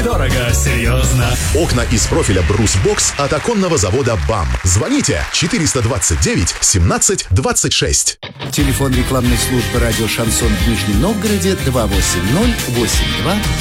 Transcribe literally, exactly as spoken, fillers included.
Недорого, серьезно. Окна из профиля «Брусбокс» от оконного завода «БАМ». Звоните четыреста двадцать девять семнадцать двадцать шесть. Телефон рекламной службы радио «Шансон» в Нижнем Новгороде два восемь ноль восемь два